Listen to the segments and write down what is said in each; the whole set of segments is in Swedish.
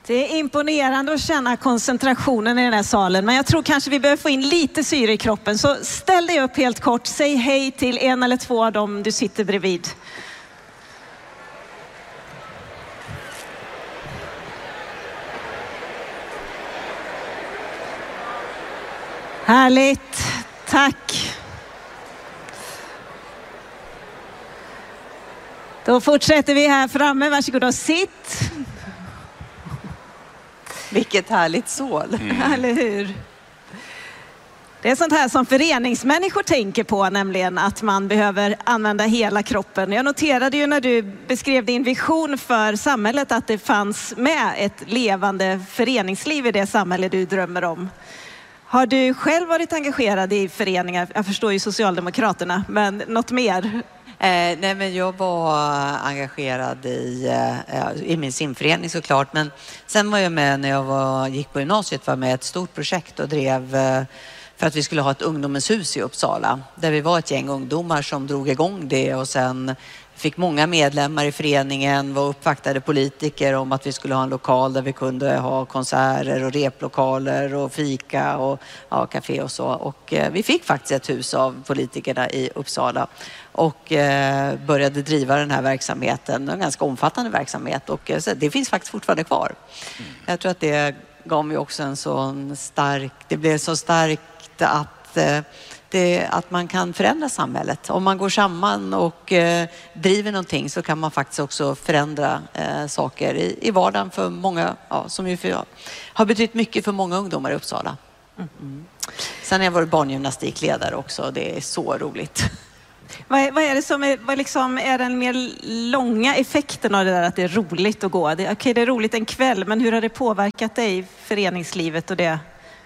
Det är imponerande att känna koncentrationen i den här salen, men jag tror kanske vi behöver få in lite syre i kroppen. Så ställ dig upp helt kort, säg hej till en eller två av dem du sitter bredvid. Härligt, tack. Då fortsätter vi här framme, varsågod och sitt. Vilket härligt sål. Eller hur? Det är sånt här som föreningsmänniskor tänker på, nämligen att man behöver använda hela kroppen. Jag noterade ju när du beskrev din vision för samhället att det fanns med ett levande föreningsliv i det samhälle du drömmer om. Har du själv varit engagerad i föreningar? Jag förstår ju Socialdemokraterna, men något mer? Nej, men jag var engagerad i min simförening såklart, men sen var jag med när jag gick på gymnasiet, var med i ett stort projekt och drev för att vi skulle ha ett ungdomens hus i Uppsala, där vi var ett gäng ungdomar som drog igång det, och sen fick många medlemmar i föreningen, var uppvaktade politiker om att vi skulle ha en lokal där vi kunde ha konserter och replokaler och fika och café och så. Och vi fick faktiskt ett hus av politikerna i Uppsala och började driva den här verksamheten, en ganska omfattande verksamhet, och det finns faktiskt fortfarande kvar. Jag tror att det gav mig också en sån stark, det blev så starkt att man kan förändra samhället. Om man går samman och driver någonting så kan man faktiskt också förändra saker i vardagen för många, som ju har betytt mycket för många ungdomar i Uppsala. Sen har jag varit barngymnastikledare också, det är så roligt. Vad är det som är den mer långa effekten av det där att det är roligt att gå? Okej, det är roligt en kväll, men hur har det påverkat dig, föreningslivet och det?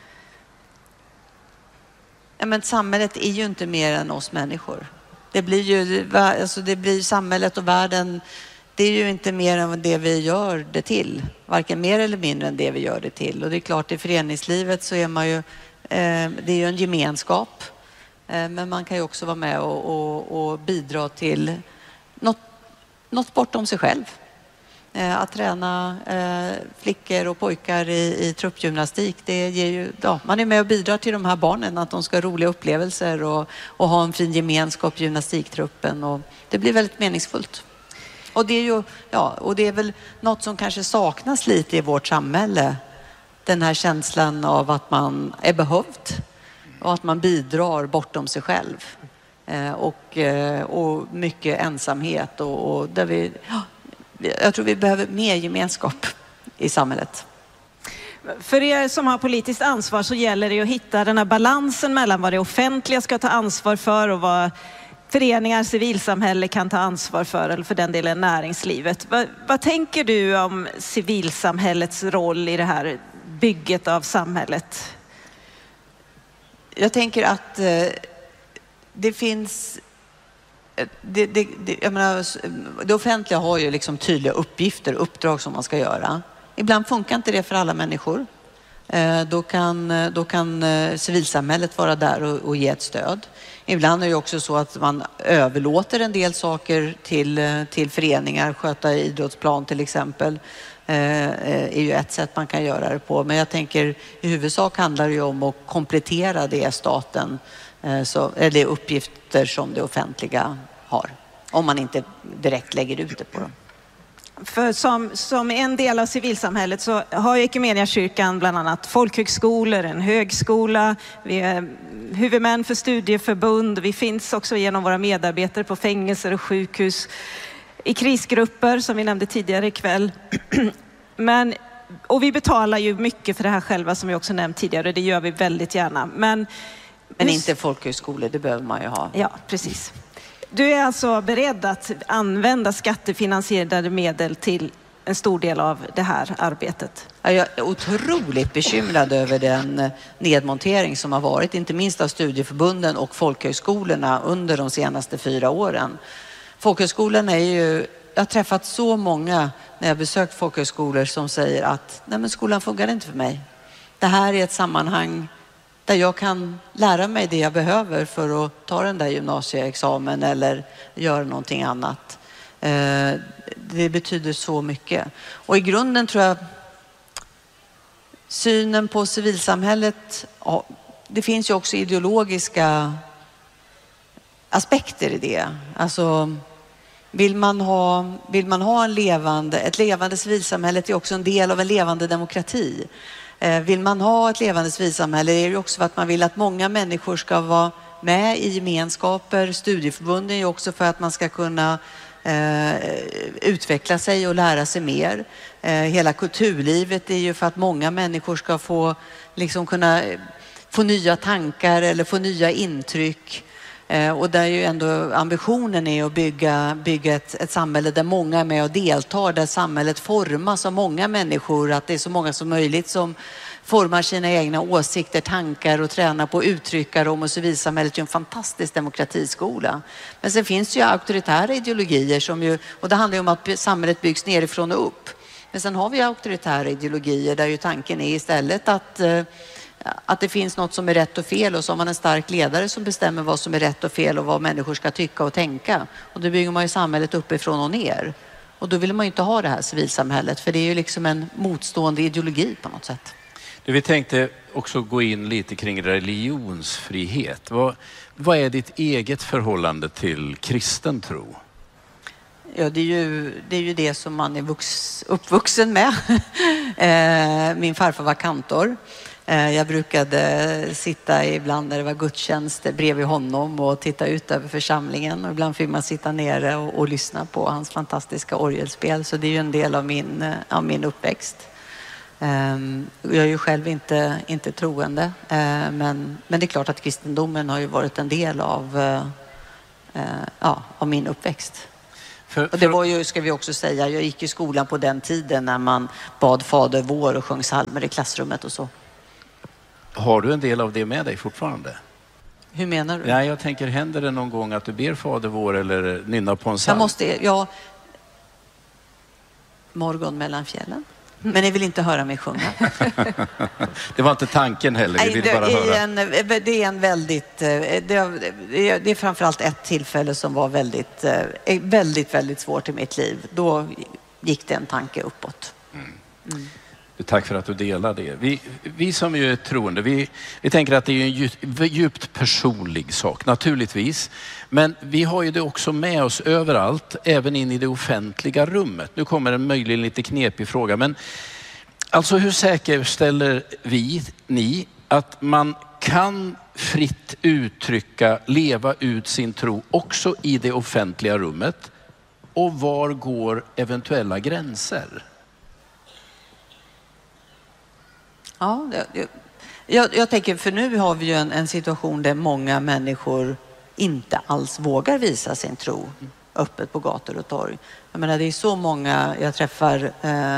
Ja, men samhället är ju inte mer än oss människor. Det blir samhället och världen, det är ju inte mer än det vi gör det till. Varken mer eller mindre än det vi gör det till. Och det är klart, i föreningslivet så är man ju, det är ju en gemenskap. Men man kan ju också vara med och bidra till något bortom sig själv. Att träna flickor och pojkar i truppgymnastik, det ger ju, man är med och bidrar till de här barnen, att de ska ha roliga upplevelser och ha en fin gemenskap i gymnastiktruppen, och det blir väldigt meningsfullt. Och det är ju, och det är väl något som kanske saknas lite i vårt samhälle, den här känslan av att man är behövd och att man bidrar bortom sig själv, och mycket ensamhet och där vi, jag tror vi behöver mer gemenskap i samhället. För er som har politiskt ansvar så gäller det att hitta den här balansen mellan vad det offentliga ska ta ansvar för och vad föreningar, civilsamhälle kan ta ansvar för, eller för den delen näringslivet. Vad tänker du om civilsamhällets roll i det här bygget av samhället? Jag tänker att det finns... Jag menar, det offentliga har ju liksom tydliga uppgifter, uppdrag som man ska göra. Ibland funkar inte det för alla människor. Då kan civilsamhället vara där och ge ett stöd. Ibland är det också så att man överlåter en del saker till föreningar. Sköta idrottsplan till exempel är ju ett sätt man kan göra det på. Men jag tänker i huvudsak handlar det ju om att komplettera det staten, eller uppgifter som det offentliga har. Om man inte direkt lägger ut det på dem. För som en del av civilsamhället så har ju Equmeniakyrkan bland annat folkhögskolor, en högskola, vi är huvudmän för studieförbund, vi finns också genom våra medarbetare på fängelser och sjukhus, i krisgrupper som vi nämnde tidigare ikväll. Och vi betalar ju mycket för det här själva, som vi också nämnt tidigare, det gör vi väldigt gärna. Men inte folkhögskolor, det behöver man ju ha. Ja, precis. Du är alltså beredd att använda skattefinansierade medel till en stor del av det här arbetet? Jag är otroligt bekymrad över den nedmontering som har varit, inte minst av studieförbunden och folkhögskolorna under de senaste 4 åren. Folkhögskolorna är ju, jag har träffat så många när jag besökt folkhögskolor som säger att nej, men skolan funkar inte för mig. Det här är ett sammanhang där jag kan lära mig det jag behöver för att ta den där gymnasieexamen eller göra någonting annat. Det betyder så mycket. Och i grunden tror jag synen på civilsamhället, det finns ju också ideologiska aspekter i det. Alltså vill man ha ett levande civilsamhälle är också en del av en levande demokrati. Vill man ha ett levande civilsamhälle är det också för att man vill att många människor ska vara med i gemenskaper. Studieförbunden är också för att man ska kunna utveckla sig och lära sig mer. Hela kulturlivet är ju för att många människor ska få kunna få nya tankar eller få nya intryck. Och där ju ändå ambitionen är att bygga ett samhälle där många är med och deltar, där samhället formas av många människor, att det är så många som möjligt som formar sina egna åsikter, tankar och tränar på att uttrycka dem, och civilsamhället är ju en fantastisk demokratiskola. Men sen finns det ju auktoritära ideologier och det handlar ju om att samhället byggs nerifrån och upp. Men sen har vi auktoritära ideologier där ju tanken är istället att det finns något som är rätt och fel, och så har man en stark ledare som bestämmer vad som är rätt och fel och vad människor ska tycka och tänka. Och då bygger man ju samhället uppifrån och ner. Och då vill man ju inte ha det här civilsamhället, för det är ju liksom en motstående ideologi på något sätt. Vi tänkte också gå in lite kring religionsfrihet. Vad är ditt eget förhållande till kristen tro? Ja, det är ju det som man är uppvuxen med. Min farfar var kantor. Jag brukade sitta ibland när det var gudstjänster bredvid honom och titta ut över församlingen. Och ibland fick man sitta nere och lyssna på hans fantastiska orgelspel. Så det är ju en del av min uppväxt. Jag är ju själv inte troende. Men det är klart att kristendomen har ju varit en del av min uppväxt. Och det var ju, ska vi också säga, jag gick i skolan på den tiden när man bad Fader vår och sjöng psalmer i klassrummet och så. Har du en del av det med dig fortfarande? Hur menar du? Nej, jag tänker, händer det någon gång att du ber Fader vår eller nynnar på en psalm? Morgon mellan fjällen. Men ni vill inte höra mig sjunga. Det var inte tanken heller, vi vill bara höra. Det är framförallt ett tillfälle som var väldigt, väldigt svårt i mitt liv. Då gick det en tanke uppåt. Tack för att du delar det. Vi som ju är troende, vi tänker att det är en djupt personlig sak, naturligtvis. Men vi har ju det också med oss överallt, även in i det offentliga rummet. Nu kommer en möjligen lite knepig fråga, men alltså hur säkerställer ni att man kan fritt uttrycka, leva ut sin tro också i det offentliga rummet? Och var går eventuella gränser? Ja, jag tänker, för nu har vi ju en situation där många människor inte alls vågar visa sin tro öppet på gator och torg. Jag menar, det är så många jag träffar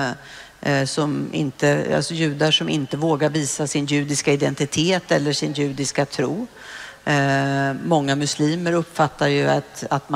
judar som inte vågar visa sin judiska identitet eller sin judiska tro. Många muslimer uppfattar ju att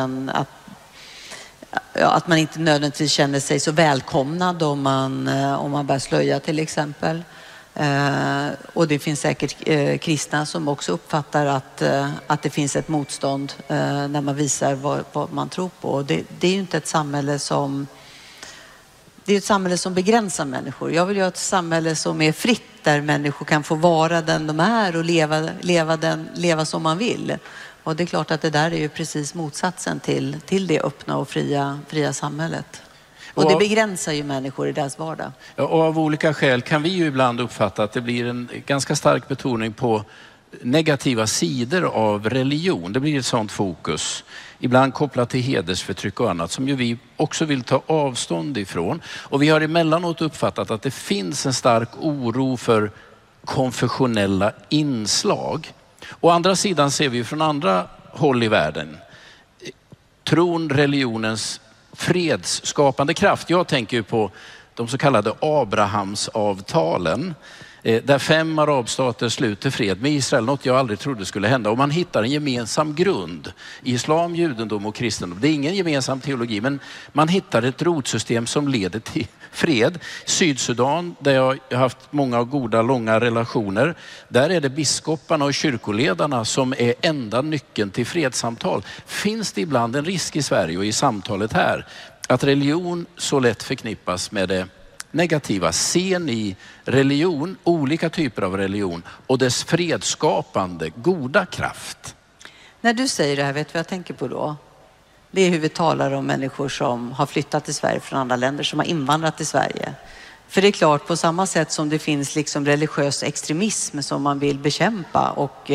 man inte nödvändigtvis känner sig så välkomnad om man bär slöja till exempel. Och det finns säkert kristna som också uppfattar att det finns ett motstånd när man visar vad man tror på. Det är ju inte ett samhälle som... Det är ett samhälle som begränsar människor. Jag vill ju ha ett samhälle som är fritt, där människor kan få vara den de är och leva som man vill. Och det är klart att det där är ju precis motsatsen till det öppna och fria samhället. Och det begränsar ju människor i deras vardag. Ja, och av olika skäl kan vi ju ibland uppfatta att det blir en ganska stark betoning på negativa sidor av religion. Det blir ett sånt fokus. Ibland kopplat till hedersförtryck och annat som ju vi också vill ta avstånd ifrån. Och vi har emellanåt uppfattat att det finns en stark oro för konfessionella inslag. Å andra sidan ser vi från andra håll i världen tron, religionens fredsskapande kraft. Jag tänker ju på de så kallade Abrahamsavtalen, där 5 arabstater sluter fred med Israel, något jag aldrig trodde skulle hända. Och man hittar en gemensam grund. Islam, judendom och kristendom. Det är ingen gemensam teologi, men man hittar ett rotsystem som leder till fred. Sydsudan, där jag har haft många goda, långa relationer, där är det biskoparna och kyrkoledarna som är enda nyckeln till fredssamtal. Finns det ibland en risk i Sverige och i samtalet här att religion så lätt förknippas med det negativa. Ser ni religion, olika typer av religion och dess fredsskapande, goda kraft? När du säger det här, vet du vad jag tänker på då? Det är hur vi talar om människor som har flyttat till Sverige från andra länder, som har invandrat till Sverige. För det är klart, på samma sätt som det finns liksom religiös extremism som man vill bekämpa och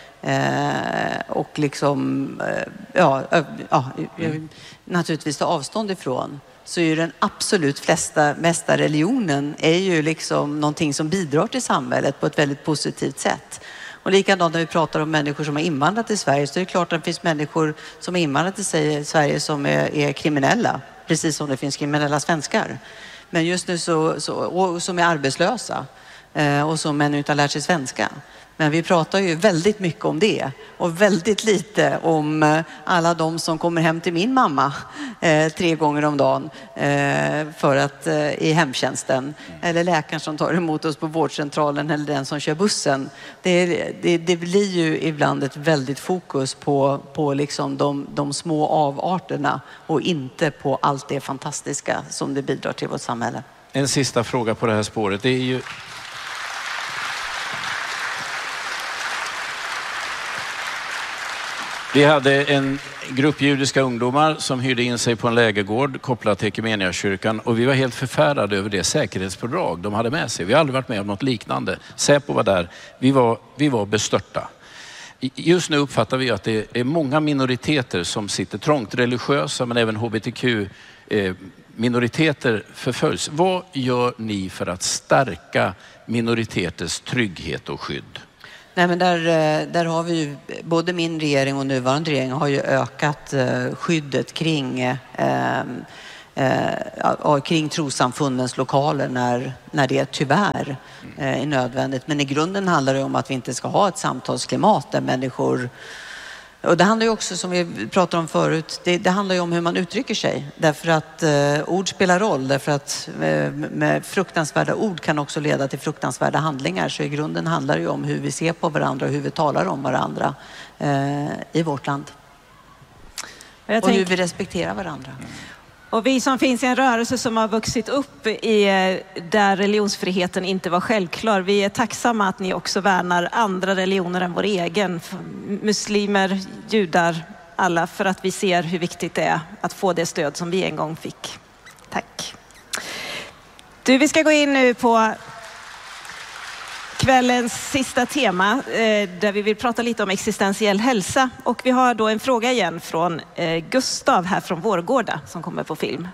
liksom, naturligtvis ta avstånd ifrån, så är ju den absolut mesta religionen är ju liksom någonting som bidrar till samhället på ett väldigt positivt sätt. Och likadant när vi pratar om människor som har invandrat till Sverige, så är det klart att det finns människor som har invandrat till Sverige som är kriminella, precis som det finns kriminella svenskar. Men just nu och som är arbetslösa och som ännu inte har lärt sig svenska. Men vi pratar ju väldigt mycket om det och väldigt lite om alla de som kommer hem till min mamma 3 gånger om dagen för att i hemtjänsten, eller läkaren som tar emot oss på vårdcentralen, eller den som kör bussen. Det blir ju ibland ett väldigt fokus på liksom de små avarterna och inte på allt det fantastiska som det bidrar till vårt samhälle. En sista fråga på det här spåret. Det är ju... Vi hade en grupp judiska ungdomar som hyrde in sig på en lägergård kopplat till Equmeniakyrkan, och vi var helt förfärade över det säkerhetspådrag de hade med sig. Vi har aldrig varit med om något liknande. Säpo var där. Vi var bestörta. Just nu uppfattar vi att det är många minoriteter som sitter trångt, religiösa men även hbtq-minoriteter förföljs. Vad gör ni för att stärka minoriteters trygghet och skydd? Nej, men där har vi ju, både min regering och nuvarande regering har ju ökat skyddet kring trossamfundens lokaler när det tyvärr är nödvändigt. Men i grunden handlar det om att vi inte ska ha ett samtalsklimat där människor... Och det handlar ju också, som vi pratade om förut, det handlar ju om hur man uttrycker sig. Därför att ord spelar roll, därför att med fruktansvärda ord kan också leda till fruktansvärda handlingar. Så i grunden handlar det ju om hur vi ser på varandra och hur vi talar om varandra i vårt land. Och hur vi respekterar varandra. Och vi som finns i en rörelse som har vuxit upp där religionsfriheten inte var självklar, vi är tacksamma att ni också värnar andra religioner än vår egen. Muslimer, judar, alla, för att vi ser hur viktigt det är att få det stöd som vi en gång fick. Tack. Vi ska gå in nu på kvällens sista tema där vi vill prata lite om existentiell hälsa. Och vi har då en fråga igen från Gustav här från Vårgårda som kommer på film.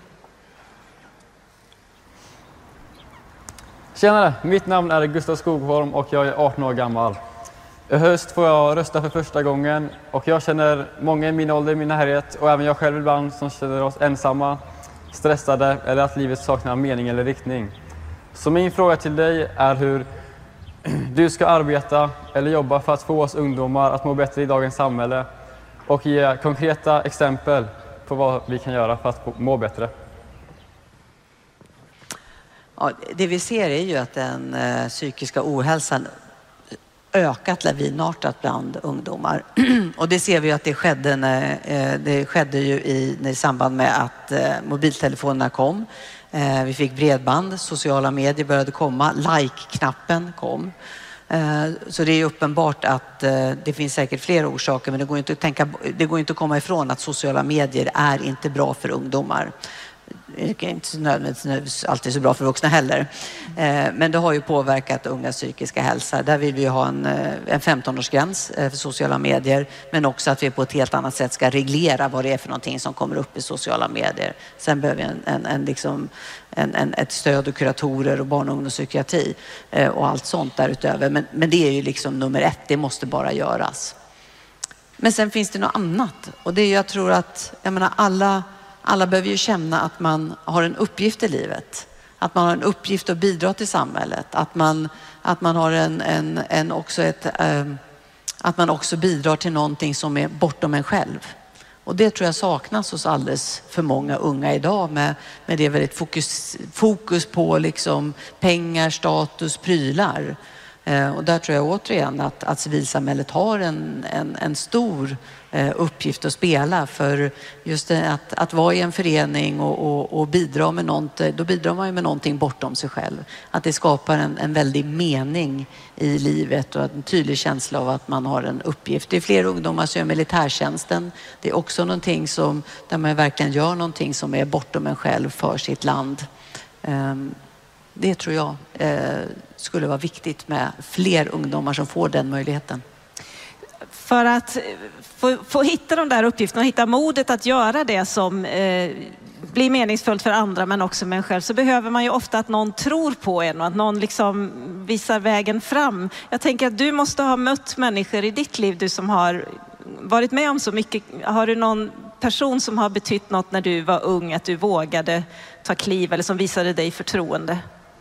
Tjenare, mitt namn är Gustav Skogholm och jag är 18 år gammal. I höst får jag rösta för första gången och jag känner många i min ålder i min närhet och även jag själv ibland som känner oss ensamma, stressade eller att livet saknar mening eller riktning. Så min fråga till dig är hur du ska arbeta eller jobba för att få oss ungdomar att må bättre i dagens samhälle och ge konkreta exempel på vad vi kan göra för att må bättre. Ja, det vi ser är ju att den psykiska ohälsan ökat lavinartat bland ungdomar. Och det ser vi att det skedde ju i samband med att mobiltelefonerna kom. Vi fick bredband, sociala medier började komma, like-knappen kom. Så det är uppenbart att det finns säkert flera orsaker, men det går inte att komma ifrån att sociala medier är inte bra för ungdomar. Det är inte nödvändigtvis alltid så bra för vuxna heller. Men det har ju påverkat unga psykiska hälsa. Där vill vi ha en 15-årsgräns för sociala medier. Men också att vi på ett helt annat sätt ska reglera vad det är för någonting som kommer upp i sociala medier. Sen behöver vi ett stöd och kuratorer och barn- och ungdomspsykiatri och allt sånt därutöver. Men det är ju liksom nummer 1. Det måste bara göras. Men sen finns det något annat. Och det är, jag tror att alla behöver ju känna att man har en uppgift i livet. Att man har en uppgift att bidra till samhället. Att man har att man också bidrar till någonting som är bortom en själv. Och det tror jag saknas hos alldeles för många unga idag med det väldigt fokus på liksom pengar, status, prylar. Och där tror jag återigen att civilsamhället har en stor uppgift att spela, för just det, att vara i en förening och bidra med någonting, då bidrar man ju med någonting bortom sig själv. Att det skapar en väldig mening i livet och en tydlig känsla av att man har en uppgift. Det är fler ungdomar som gör militärtjänsten. Det är också någonting där man verkligen gör någonting som är bortom en själv för sitt land. Det tror jag skulle vara viktigt med fler ungdomar som får den möjligheten. För att få hitta de där uppgifterna och hitta modet att göra det som blir meningsfullt för andra men också med en själv, så behöver man ju ofta att någon tror på en och att någon liksom visar vägen fram. Jag tänker att du måste ha mött människor i ditt liv, du som har varit med om så mycket. Har du någon person som har betytt något när du var ung, att du vågade ta kliv eller som visade dig förtroende?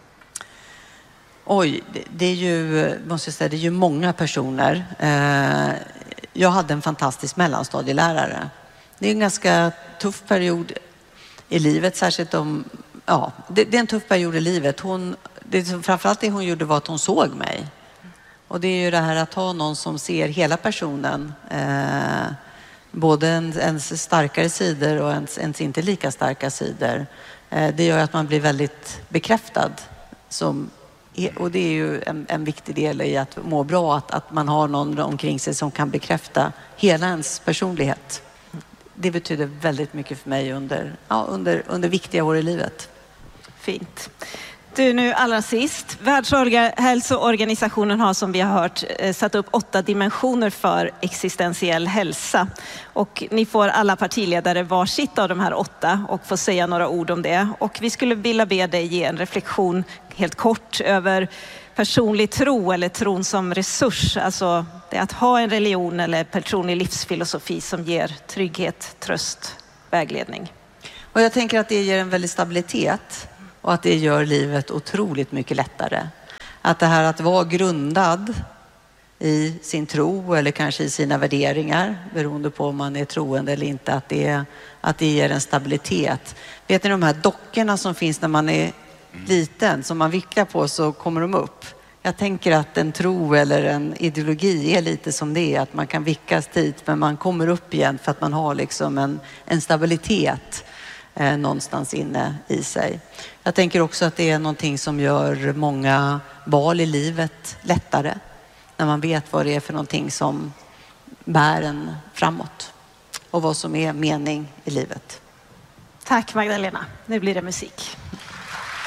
Oj, det är ju, måste jag säga, det är ju många personer. Jag hade en fantastisk mellanstadielärare. Det är en ganska tuff period i livet, särskilt det är en tuff period i livet. Framförallt det hon gjorde var att hon såg mig. Och det är ju det här att ha någon som ser hela personen. Både ens starkare sidor och ens inte lika starka sidor. Det gör att man blir väldigt bekräftad. Och det är ju en viktig del i att må bra, att man har någon omkring sig som kan bekräfta hela ens personlighet. Det betyder väldigt mycket för mig under viktiga år i livet. Fint. Du, nu allra sist. Världshälsoorganisationen har, som vi har hört, satt upp 8 dimensioner för existentiell hälsa. Och ni får alla partiledare varsitt av de här 8 och får säga några ord om det. Och vi skulle vilja be dig ge en reflektion helt kort över personlig tro eller tron som resurs. Alltså det att ha en religion eller personlig livsfilosofi som ger trygghet, tröst, vägledning. Och jag tänker att det ger en väldig stabilitet. Och att det gör livet otroligt mycket lättare. Att det här att vara grundad i sin tro eller kanske i sina värderingar, beroende på om man är troende eller inte, att det ger en stabilitet. Vet ni de här dockorna som finns när man är liten, som man vicklar på så kommer de upp? Jag tänker att en tro eller en ideologi är lite som det är, att man kan vickas dit men man kommer upp igen för att man har liksom en stabilitet någonstans inne i sig. Jag tänker också att det är någonting som gör många val i livet lättare. När man vet vad det är för någonting som bär en framåt. Och vad som är mening i livet. Tack Magdalena. Nu blir det musik.